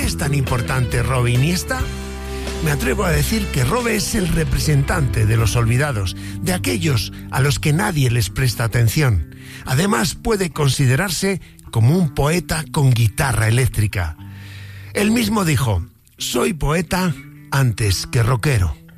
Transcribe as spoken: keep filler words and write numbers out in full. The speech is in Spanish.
es tan importante Robe Iniesta? Me atrevo a decir que Robe es el representante de los olvidados, de aquellos a los que nadie les presta atención. Además, puede considerarse como un poeta con guitarra eléctrica. Él mismo dijo: soy poeta antes que rockero.